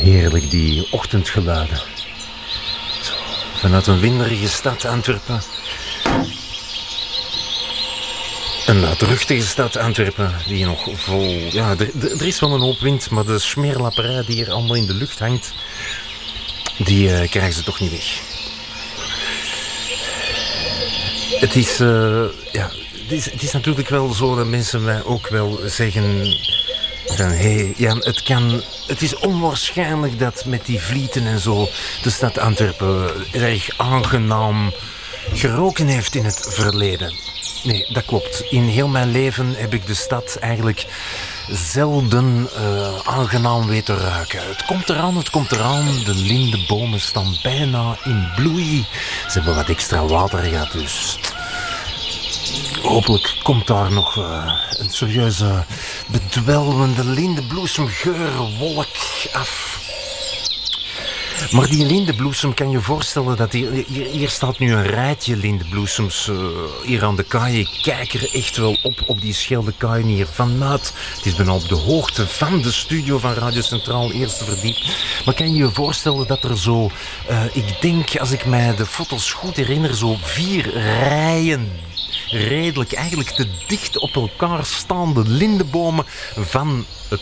Heerlijk, die ochtendgeluiden. Zo, vanuit een winderige stad Antwerpen. Een luidruchtige stad Antwerpen, die nog vol... Ja, er is wel een hoop wind, maar de smeerlapperij die hier allemaal in de lucht hangt, die krijgen ze toch niet weg. Het is natuurlijk wel zo dat mensen mij ook wel zeggen van hey, Jan, het is onwaarschijnlijk dat met die vlieten en zo de stad Antwerpen erg aangenaam geroken heeft in het verleden. Nee, dat klopt. In heel mijn leven heb ik de stad eigenlijk zelden aangenaam weten ruiken. Het komt eraan. De lindebomen staan bijna in bloei. Ze hebben wat extra water gehad, dus hopelijk komt daar nog een serieuze bedwelmende lindebloesemgeurwolk af. Maar die lindebloesem, kan je voorstellen dat hier staat nu een rijtje lindebloesems hier aan de kaai. Ik kijk er echt wel op die Scheldekaai hier vanuit. Het is bijna op de hoogte van de studio van Radio Centraal, eerste verdiep. Maar kan je je voorstellen dat er zo, ik denk als ik mij de foto's goed herinner, zo 4 rijen redelijk, eigenlijk te dicht op elkaar staande lindebomen van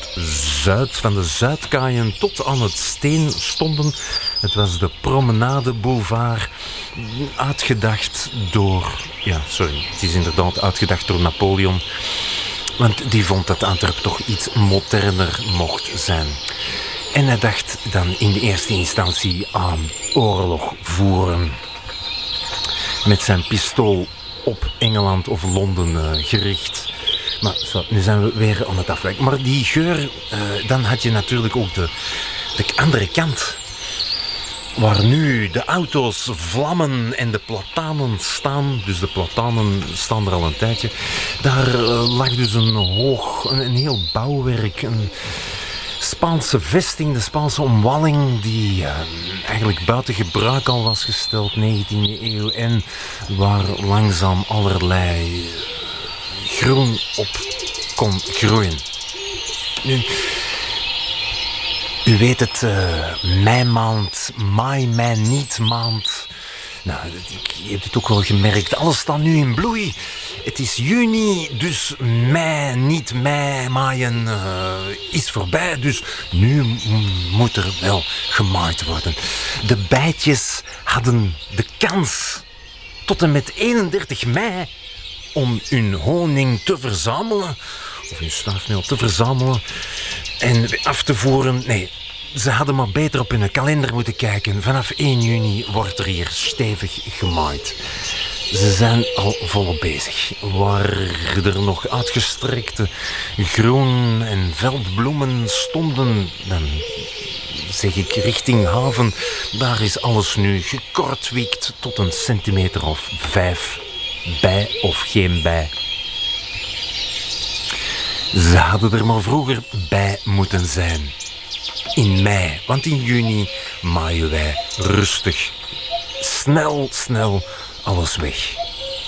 de Zuidkaaien tot aan het Steen stonden. Het was de Promenade Boulevard, uitgedacht door... Ja, sorry, het is inderdaad uitgedacht door Napoleon. Want die vond dat Antwerpen toch iets moderner mocht zijn. En hij dacht dan in de eerste instantie aan oorlog voeren. Met zijn pistool op Engeland of Londen gericht. Maar nu zijn we weer aan het afwijken. Maar die geur, dan had je natuurlijk ook de andere kant. Waar nu de auto's vlammen en de platanen staan. Dus de platanen staan er al een tijdje. Daar lag dus een heel bouwwerk. Een Spaanse vesting, de Spaanse omwalling, die eigenlijk buiten gebruik al was gesteld, 19e eeuw. En waar langzaam allerlei groen op kon groeien. Nu, u weet het, meimaand, niet maand. Nou, je hebt het ook wel gemerkt, alles staat nu in bloei. Het is juni, dus maaien is voorbij. Dus nu moet er wel gemaaid worden. De bijtjes hadden de kans tot en met 31 mei om hun honing te verzamelen. Of hun stuifmeel te verzamelen en af te voeren. Nee, ze hadden maar beter op hun kalender moeten kijken. Vanaf 1 juni wordt er hier stevig gemaaid. Ze zijn al volop bezig. Waar er nog uitgestrekte groen- en veldbloemen stonden, dan zeg ik richting haven, daar is alles nu gekortwiekt tot een centimeter of 5 bij of geen bij. Ze hadden er maar vroeger bij moeten zijn. In mei, want in juni maaien wij rustig, snel alles weg.